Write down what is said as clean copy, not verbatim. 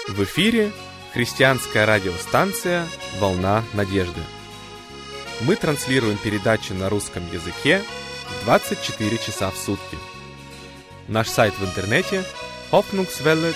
В эфире христианская радиостанция «Волна надежды». Мы транслируем передачи на русском языке 24 часа в сутки. Наш сайт в интернете hoffnungswelle.de.